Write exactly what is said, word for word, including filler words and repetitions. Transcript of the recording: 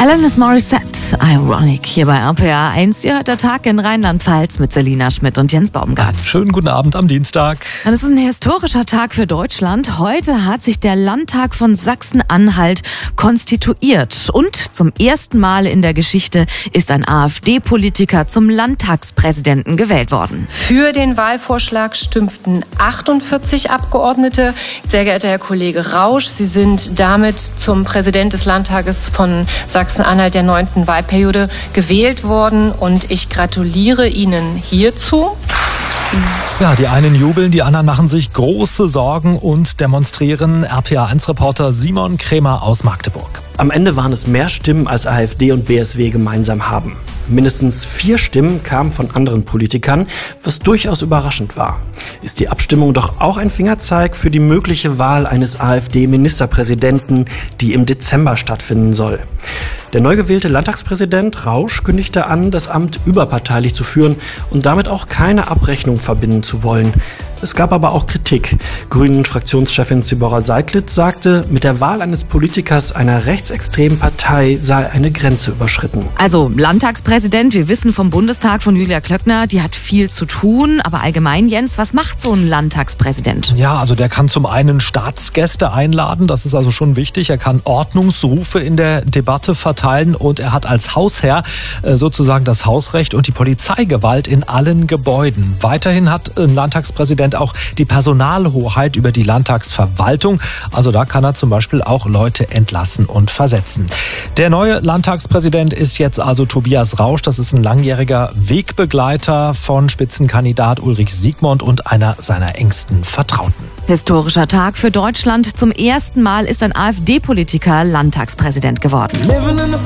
Alanis Morissette, Ironic, hier bei R P R eins. Ihr hört der Tag in Rheinland-Pfalz mit Selina Schmidt und Jens Baumgart. Schönen guten Abend am Dienstag. Und es ist ein historischer Tag für Deutschland. Heute hat sich der Landtag von Sachsen-Anhalt konstituiert. Und zum ersten Mal in der Geschichte ist ein AfD-Politiker zum Landtagspräsidenten gewählt worden. Für den Wahlvorschlag stimmten achtundvierzig Abgeordnete. Sehr geehrter Herr Kollege Rausch, Sie sind damit zum Präsident des Landtages von Sachsen-Anhalt der neunten Wahlperiode gewählt worden und ich gratuliere Ihnen hierzu. Ja, die einen jubeln, die anderen machen sich große Sorgen und demonstrieren. R P R eins Reporter Simon Krämer aus Magdeburg. Am Ende waren es mehr Stimmen, als AfD und B S W gemeinsam haben. Mindestens vier Stimmen kamen von anderen Politikern, was durchaus überraschend war. Ist die Abstimmung doch auch ein Fingerzeig für die mögliche Wahl eines AfD-Ministerpräsidenten, die im Dezember stattfinden soll? Der neu gewählte Landtagspräsident Rausch kündigte an, das Amt überparteilich zu führen und damit auch keine Abrechnung verbinden zu wollen. Es gab aber auch Kritik. Grünen-Fraktionschefin Zibora Seidlitz sagte, mit der Wahl eines Politikers einer rechtsextremen Partei sei eine Grenze überschritten. Also Landtagspräsident, wir wissen vom Bundestag von Julia Klöckner, die hat viel zu tun. Aber allgemein, Jens, was macht so ein Landtagspräsident? Ja, also der kann zum einen Staatsgäste einladen, das ist also schon wichtig. Er kann Ordnungsrufe in der Debatte verteilen und er hat als Hausherr äh, sozusagen das Hausrecht und die Polizeigewalt in allen Gebäuden. Weiterhin hat ein Landtagspräsident auch die Personalhoheit über die Landtagsverwaltung. Also da kann er zum Beispiel auch Leute entlassen und versetzen. Der neue Landtagspräsident ist jetzt also Tobias Rausch. Das ist ein langjähriger Wegbegleiter von Spitzenkandidat Ulrich Siegmund und einer seiner engsten Vertrauten. Historischer Tag für Deutschland. Zum ersten Mal ist ein AfD-Politiker Landtagspräsident geworden.